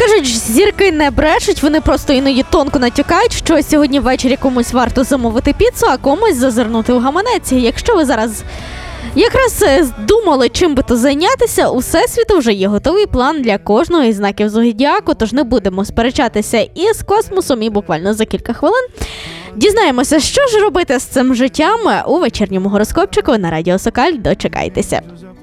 Кажуть, зірки не брешуть, вони просто іноді тонко натякають, що сьогодні ввечері комусь варто замовити піцу, а комусь зазирнути у гаманець. Якщо ви зараз якраз думали, чим би то зайнятися, у Всесвіту вже є готовий план для кожного із знаків зодіаку, тож не будемо сперечатися із космосом і буквально за кілька хвилин дізнаємося, що ж робити з цим життям у вечірньому гороскопчику на Радіо Сокаль. Дочекайтеся.